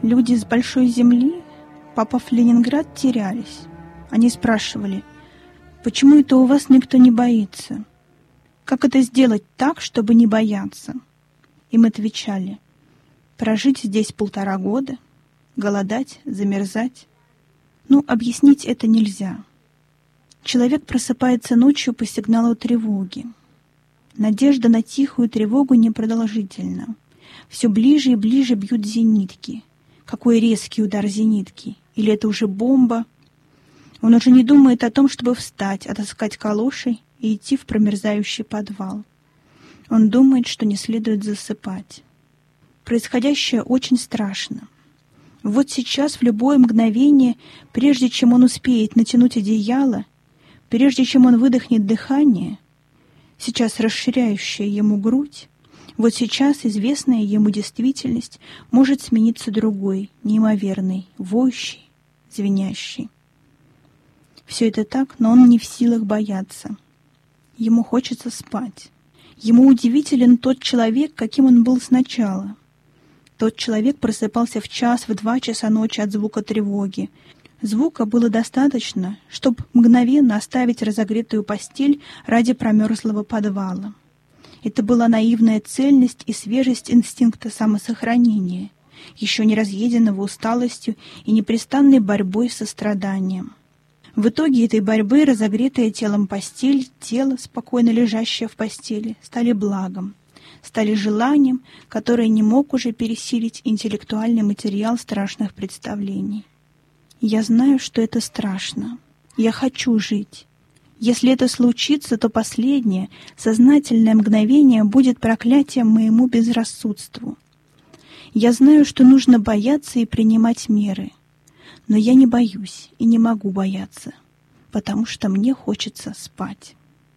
Люди с большой земли, попав в Ленинград, терялись. Они спрашивали: «Почему это у вас никто не боится? Как это сделать так, чтобы не бояться?» Им отвечали: «Прожить здесь 1,5 года, голодать, замерзать». Объяснить это нельзя. Человек просыпается ночью по сигналу тревоги. Надежда на тихую тревогу непродолжительна. Все ближе и ближе бьют зенитки. Какой резкий удар зенитки! Или это уже бомба? Он уже не думает о том, чтобы встать, отыскать калоши и идти в промерзающий подвал. Он думает, что не следует засыпать. Происходящее очень страшно. Вот сейчас, в любое мгновение, прежде чем он успеет натянуть одеяло, прежде чем он выдохнет дыхание, сейчас расширяющая ему грудь, вот сейчас известная ему действительность может смениться другой, неимоверной, воющей, звенящей. Все это так, но он не в силах бояться. Ему хочется спать. Ему удивителен тот человек, каким он был сначала. Тот человек просыпался в 1, в 2 часа ночи от звука тревоги. Звука было достаточно, чтобы мгновенно оставить разогретую постель ради промерзлого подвала. Это была наивная цельность и свежесть инстинкта самосохранения, еще не разъеденного усталостью и непрестанной борьбой со страданием. В итоге этой борьбы разогретая телом постель, тело, спокойно лежащее в постели, стали благом, стали желанием, которое не мог уже пересилить интеллектуальный материал страшных представлений. Я знаю, что это страшно. Я хочу жить. Если это случится, то последнее, сознательное мгновение будет проклятием моему безрассудству. Я знаю, что нужно бояться и принимать меры. Но я не боюсь и не могу бояться, потому что мне хочется спать.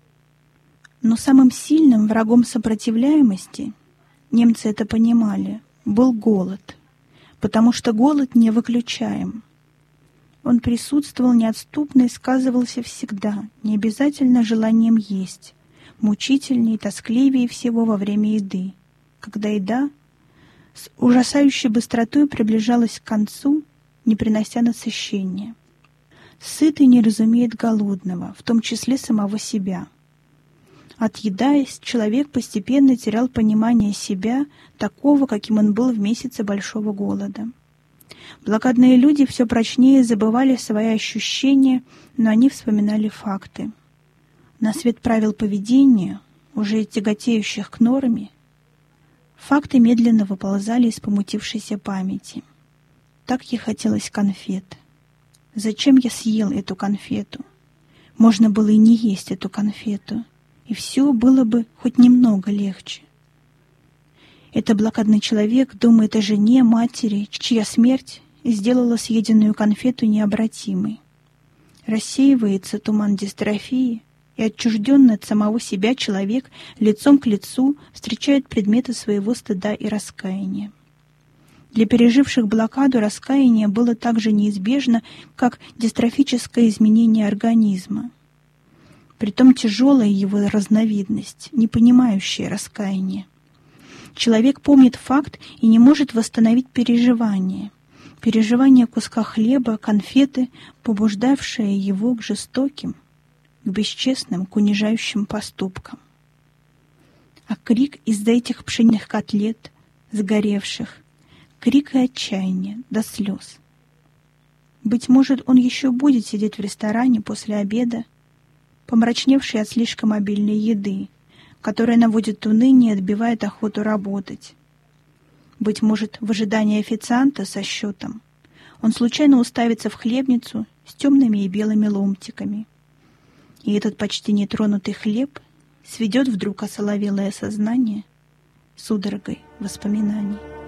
Но самым сильным врагом сопротивляемости, немцы это понимали, был голод, потому что голод не выключаем. Он присутствовал неотступно и сказывался всегда, не обязательно желанием есть, мучительнее и тоскливее всего во время еды, когда еда с ужасающей быстротой приближалась к концу, не принося насыщения. Сытый не разумеет голодного, в том числе самого себя. Отъедаясь, человек постепенно терял понимание себя, такого, каким он был в месяцы большого голода. Блокадные люди все прочнее забывали свои ощущения, но они вспоминали факты. На свет правил поведения, уже тяготеющих к норме, факты медленно выползали из помутившейся памяти. Так ей хотелось конфет. Зачем я съел эту конфету? Можно было и не есть эту конфету, и все было бы хоть немного легче. Это блокадный человек думает о жене, матери, чья смерть сделала съеденную конфету необратимой. Рассеивается туман дистрофии, и отчужденный от самого себя человек лицом к лицу встречает предметы своего стыда и раскаяния. Для переживших блокаду раскаяние было так же неизбежно, как дистрофическое изменение организма. Притом тяжелая его разновидность, не понимающая раскаяние. Человек помнит факт и не может восстановить переживание. Переживание куска хлеба, конфеты, побуждавшее его к жестоким, к бесчестным, к унижающим поступкам. А крик из-за этих пшенных котлет, сгоревших, крик и отчаяние до слез. Быть может, он еще будет сидеть в ресторане после обеда, помрачневший от слишком обильной еды, которая наводит уныние и отбивает охоту работать. Быть может, в ожидании официанта со счетом он случайно уставится в хлебницу с темными и белыми ломтиками. И этот почти нетронутый хлеб сведет вдруг осоловелое сознание судорогой воспоминаний.